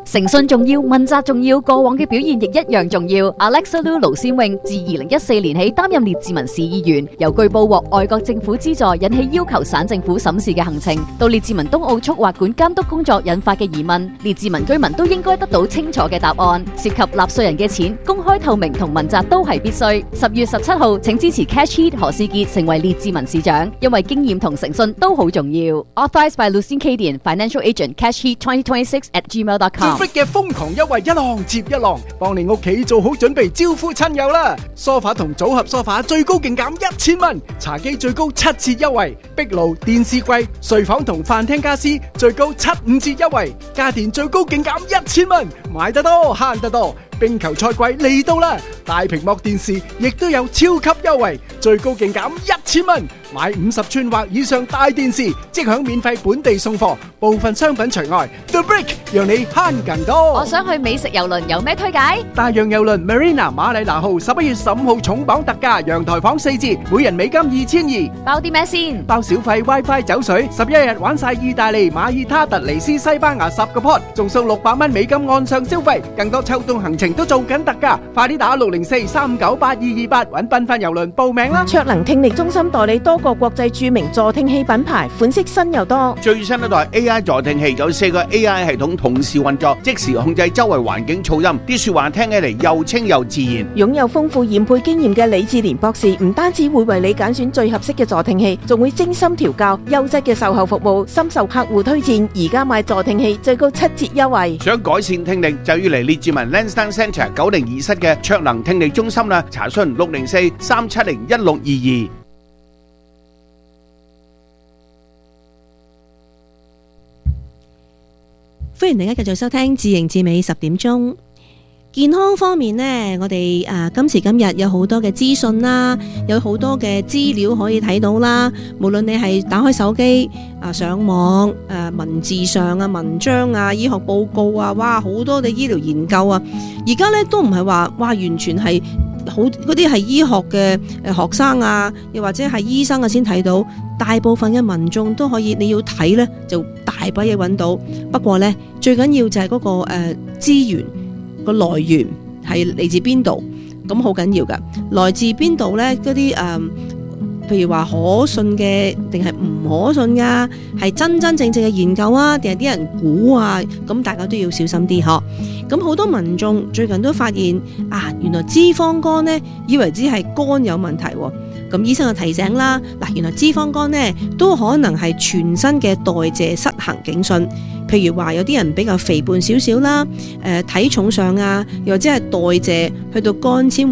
誠信重要，問責重要，過往嘅表現亦一樣重要。Alexa Liu 盧先穎自2014年起擔任列治文市議員，由據報獲外國政府資助，引起要求省政府審視嘅行程，到列治文東奧速滑管監督工作引發嘅疑問，列治文居民都應該得到清楚嘅答案。涉及納稅人嘅錢，公開透明同問責都係必須。10月17號，請支持 Cash Heat 何仕傑成為列治文市長，因為經驗同誠信都好重要。Authorized by Lucien Cadian, Financial Agent, Cash Heat 2026@gmail.com。 嘅瘋狂優惠一浪接一浪，幫你屋企做好準備招呼親友啦！梳化同組合梳化最高勁減1000蚊，茶几最高7折優惠，壁爐、電視櫃、睡房同飯廳家私最高75折優惠，家電最高勁減1000蚊，買得多慳得多。冰球賽季嚟到啦，大屏幕電視亦都有超級優惠，最高勁減1000蚊，買50寸或以上大電視即享免費本地送貨，部分商品除外。The Brick 讓你慳更多。 我想去美食郵輪，有咩推介？ 大洋郵輪 Marina 馬里拿號11月15號重磅特價，陽台房4節，每人美金2200， 包啲咩先？ 包小費、WiFi、酒水，11日玩晒意大利、馬爾他、突尼斯、西班牙10個 pot，仲送600蚊美金岸上消費，更多秋冬行程都做緊特價，快啲打604-398-228揾繽紛郵輪報名啦！ 卓能聽力中心代理多個國際著名助聽器品牌，款式新又多。 最新一代 AI 助聽器有4個 AI 系統同時運作，即時控制周圍環境噪音，啲說話聽起嚟又清又自然。 擁有豐富研配經驗嘅李志蓮博士，唔單止會為你揀選最合適嘅助聽器，仲會精心調校，優質嘅售後服務，深受客戶推薦。而家買助聽器最高7折優惠。 想改善聽力就要嚟列治文 Lansdowne Centre 902室嘅卓能聽力中心啦，查詢604-370-1622。 歡迎大家繼續收聽自營自美10點鐘。健康方面呢，我哋今時今日有好多嘅資訊啦，有好多嘅資料可以睇到啦。無論你係打開手機上網文字上文章醫學報告哇，好多嘅醫療研究而家呢都唔係話完全係好嗰啲係醫學嘅學生又或者係醫生先睇到，大部分嘅民眾都可以，你要睇呢就大把嘢揾到。不過呢，最緊要就係嗰個資源個來源係嚟自邊度，咁好緊要噶。來自邊度呢？嗰啲譬如話可信嘅定係唔可信噶，係真真正正嘅研究定係啲人估咁大家都要小心啲嗬。咁好多民眾最近都發現原來脂肪肝呢，以為只係肝有問題咁醫生就提醒啦，原來脂肪肝呢都可能係全身嘅代謝失衡警訊。譬如話有啲人比較肥胖少少啦，體重上又或者係代謝去到肝纖